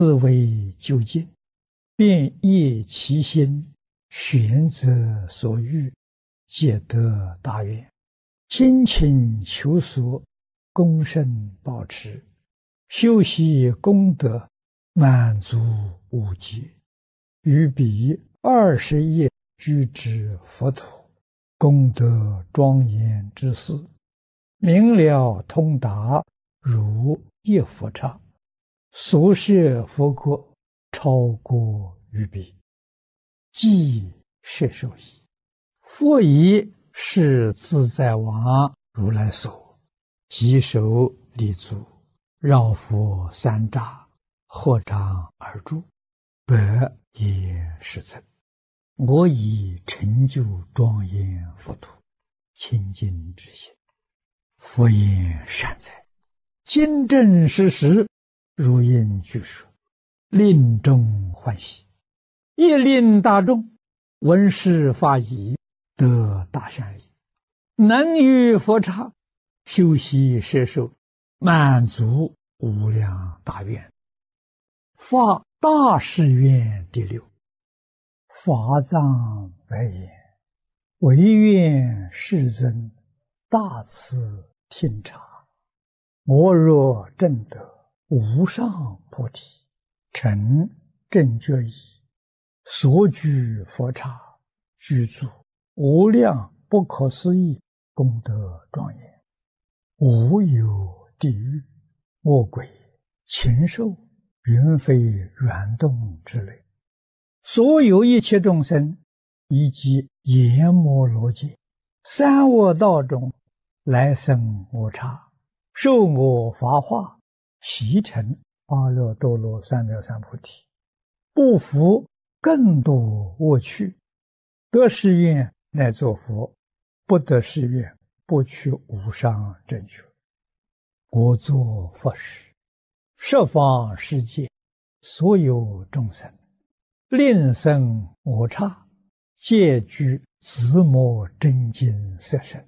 自为究竟，便业其心，玄则所欲，皆得大愿。精勤求索，功胜保持，修习功德，满足无极。于彼20业居之佛土，功德庄严之事，明了通达，如一佛刹，所摄佛国，超过于彼。即摄受矣。佛以是自在王如来所，稽首立足，绕佛三匝，合掌而住，百业世尊。我以成就庄严佛土，清净之心。佛言善哉，今正实实，如应具说，令众欢喜，亦令大众闻是法已，得大善利，能于佛刹修习摄受，满足无量大愿。发大誓愿第6。法藏白言：唯愿世尊大慈听察，我若证得无上菩提，成正觉已，所居佛刹，具足无量不可思议功德庄严，无有地狱、恶鬼、禽兽、云飞软动之类，所有一切众生，以及阎摩罗界、三恶道中来生我刹，受我法化，习成阿耨多罗三藐三菩提，不服更多恶趣，得誓愿乃作佛，不得誓愿不取无上正觉。我作佛时，十方世界所有众生，令生我刹，皆具自摩真经色身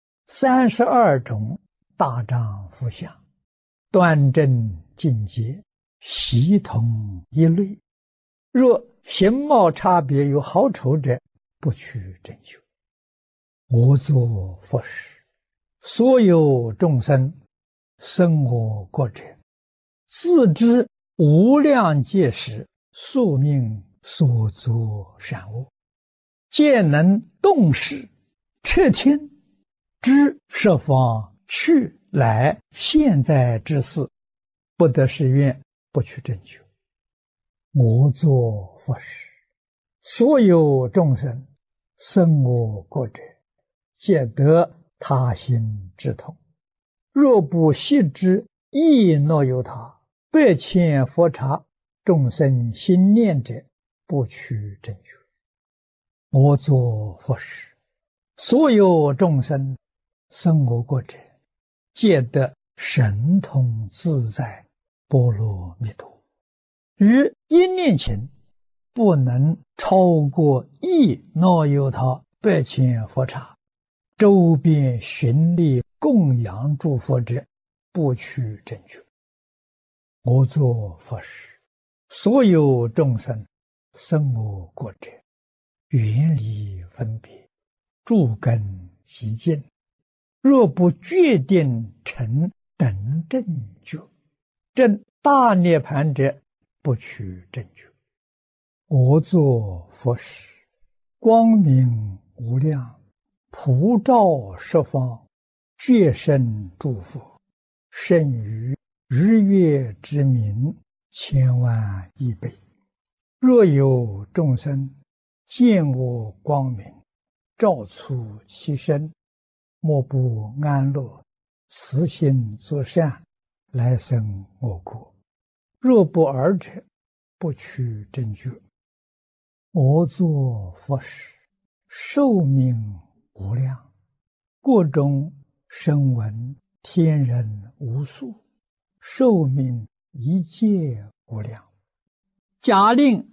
，32种大丈夫相，端正净洁，悉同一类。若形貌差别有好丑者，不取正觉。我作佛时，所有众生生我国者，自知无量界时宿命所作善恶，皆能动识彻听，知十方去来现在之事，不得誓愿不取正觉。我作佛时，所有众生生我国者，皆得他心之痛。若不悉知亦若有他，100千佛刹众生心念者，不取正觉。我作佛时，所有众生生我国者，皆得神通自在波罗蜜多。于一念前，不能超过亦若有他100千佛刹，周边寻历供养诸佛者，不取正觉。我作佛时，所有众生生我国者，远离分别，诸根极净，若不决定成等正觉，证大涅盘者，不取正觉。我作佛时，光明无量，普照十方，觉胜诸佛，胜于日月之明千万亿倍。若有众生见我光明，照出其身，莫不安乐，慈心作善，来生我国。若不尔者，不取正觉。我作佛时，寿命无量，各种声闻天人无数，寿命一切无量。假令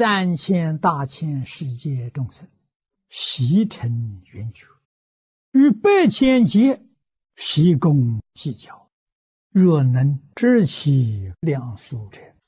3000大千世界众生悉成圆觉，于100千劫悉共计较，若能知其量数者，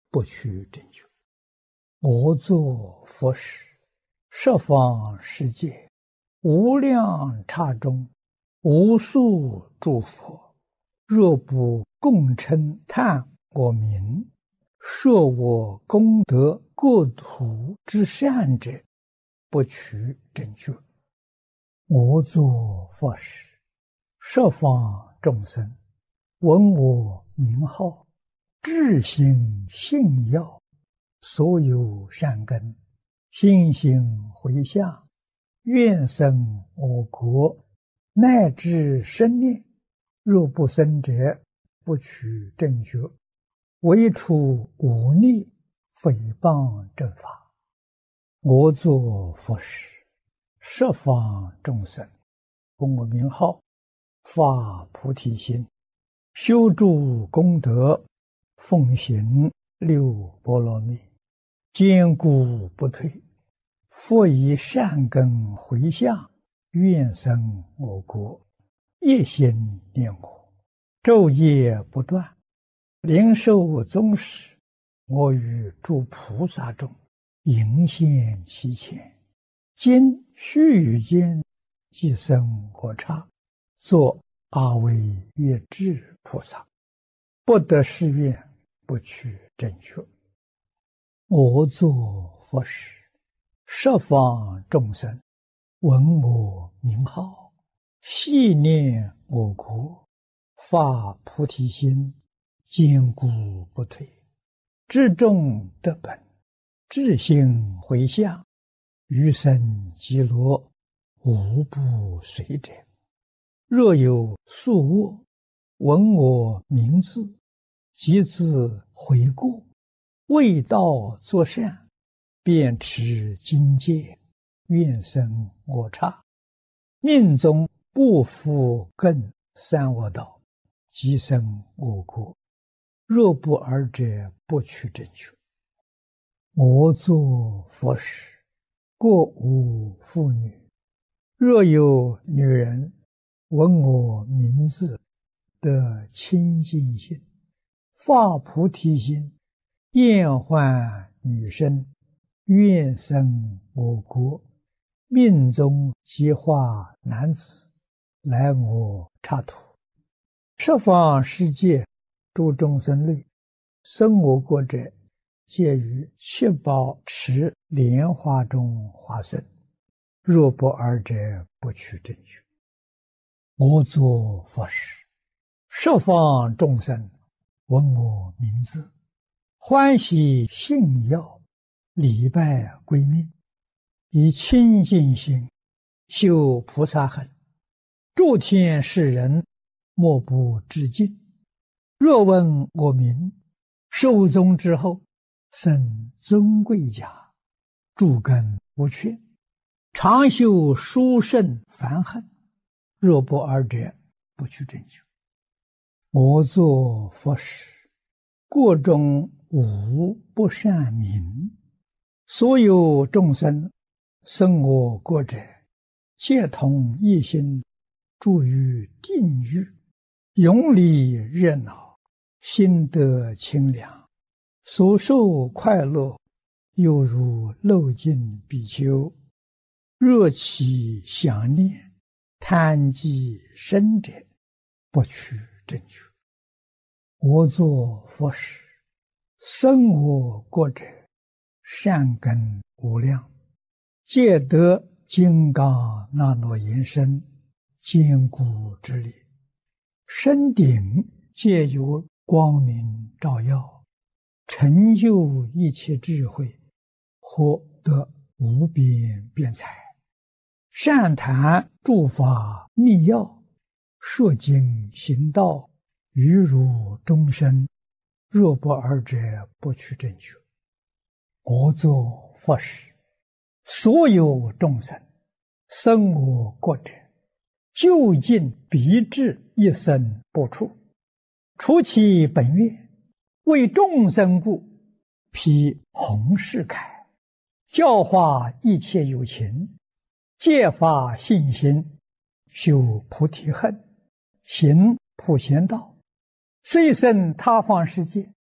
不取正觉。我作佛时，十方世界无量刹中，无数诸佛，若不共称叹我名，说我功德国土之善者，不取正觉。我作佛时，十方众生闻我名号，至心信要，所有善根信心回向，愿生我国，乃至生念，若不生者，不取正觉。唯除忤逆诽谤正法。我作佛时，十方众生闻我名号，发菩提心，修诸功德，奉行六波罗蜜，坚固不退，复以善根回向，愿生我国，一心念我，昼夜不断，灵寿终时，我与诸菩萨中迎现其前，今须臾间即生我刹，作阿惟越致菩萨，不得誓愿，不取正觉。我作佛时，十方众生闻我名号，系念我国，发菩提心，坚固不退，至众得本，至心回向，余生极乐，无不随者。若有宿卧，闻我名字，即自悔过，为道作善，便持经戒，愿生我刹，命中不复更三恶道，即生我国。若不尔者，不取正觉。我作佛时，过无妇女，若有女人闻我名字，得清净心，发菩提心，厌患女身，愿生我国，命中即化男子，来我刹土。十方世界诸众生类，生我国者，皆于七宝池莲花中化身。若不尔者，不取正觉。我作佛时，十方众生闻我名字，欢喜信要，礼拜归命，以清净心修菩萨行，诸天世人莫不致敬。若闻我名，寿终之后，生尊贵家，诸根无缺，常修殊胜梵行。若不尔者，不取正觉。我作佛时，国中无不善名，所有众生生我国者，皆同一心，住于定狱，永离热闹，心得清凉，所受快乐，犹如漏尽比丘。若起想念，贪忌生者，不取正觉。我作佛时，生我国者，善根无量，皆得金刚那罗延伸，坚固之力，身顶皆有光明照耀，成就一切智慧，获得无边辩才，善谈诸法密要，说经行道，于如终身。若不尔者，不取正觉。我作佛时，所有众生生我国者，究竟必至一生不出，除其本愿，为众生故，披弘誓铠，教化一切有情，戒发信心，修菩提恨，行普贤道，虽生他方世界，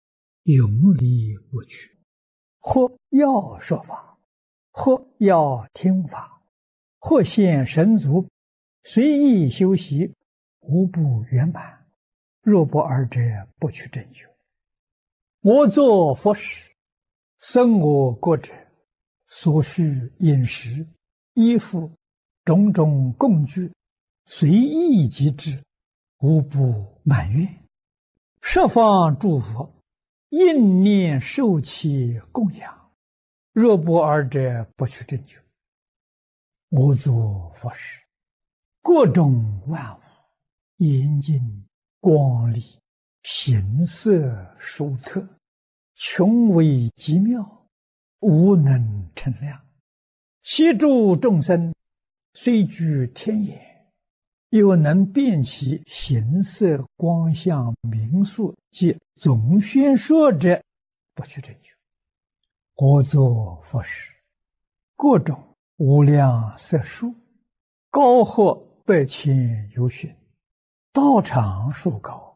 永离不取，或要说法，或要听法，或现神足，随意修习，无不圆满。若不二者，不取正觉。我作佛时，生我国者，所需饮食、衣服、种种供具，随意即至，无不满愿。十方诸佛应念受其供养，若不二者，不取正觉。我作佛时，各种万物严净光丽，形色殊特，穷微极妙，无能称量。其诸众生虽居天眼，又能辨其形色光相名数及总宣说者，不取正觉。我作佛时，各种无量色数，高或百千由旬，道场数高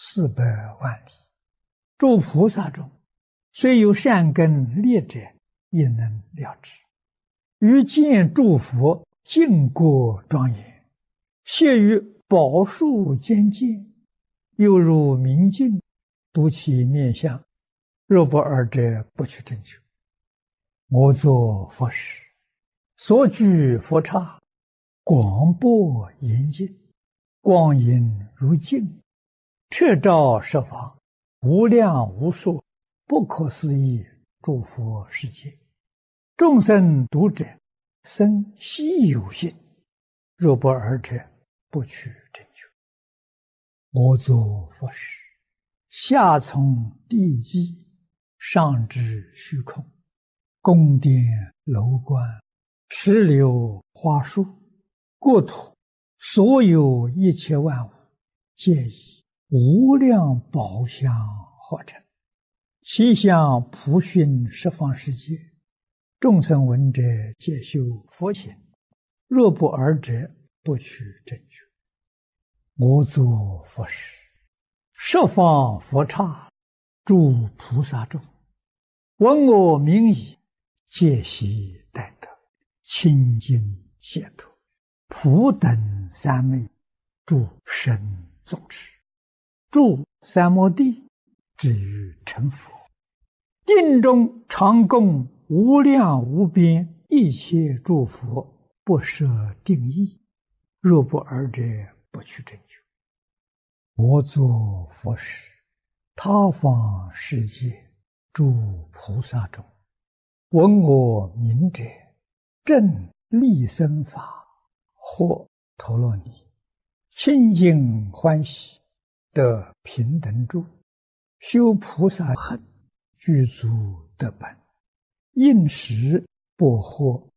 400万里。诸菩萨中，虽有善根劣者，也能了知。于见诸佛净国庄严，谢于宝树间见，犹如明镜，睹其面相。若不二者，不取正觉。我作佛时，所居佛刹，广博严净，光影如镜，彻照十方，无量无数，不可思议诸佛世界。众生读者，生希有信。若不二者，不取正觉。我作佛时，下从地基，上至虚空，宫殿楼观，池流花树，国土所有一切万物，皆以无量宝相化成，其相普熏十方世界。众生闻者，皆修佛行。若不二者，不取正觉。我作佛时，十方佛刹，诸菩萨众，闻我名已，皆悉待得，清净解脱，普等三昧，诸神众持，住三摩地，至于成佛。定中常供无量无边一切诸佛，不设定义。若不二者，不取正觉。我作佛时，他方世界诸菩萨中，闻我名者，正利生法，或陀罗尼，清净欢喜，得平等住，修菩萨行，具足得本，应时不获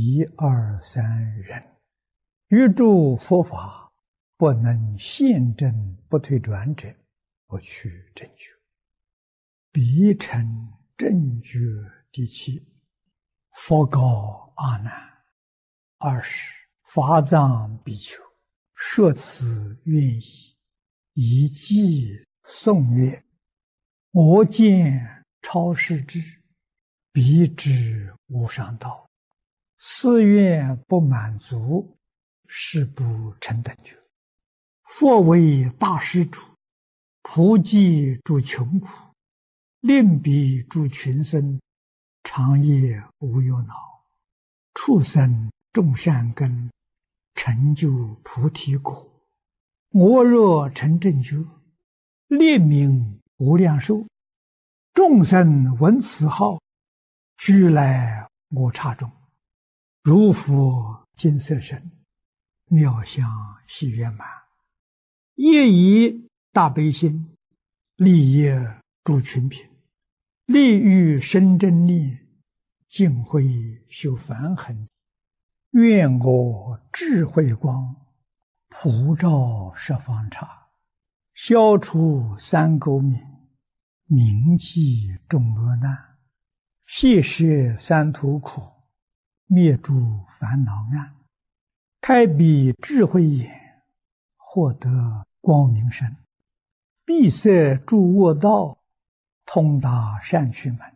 1、2、3人。于诸佛法，不能现证不退转者，不取正觉。彼成正觉第7。佛告阿难：20法藏比丘，说此愿意，以偈颂曰：我见超世智，彼知无上道，誓愿不满足，是不成等觉。佛为大施主，普济诸穷苦，令彼诸群生，长夜无忧恼，畜生种善根，成就菩提果。我若成正觉，列名无量寿，众生闻此号，俱来我刹中，如佛金色身，妙相悉圆满。业以大悲心，利益诸群品，利欲生真力，尽慧修梵行。愿我智慧光，普照十方刹，消除三垢冥，铭记众恶难，谢摄三途苦，灭诸烦恼暗，开彼智慧眼，获得光明身，闭塞诸恶道， 通达善趣门，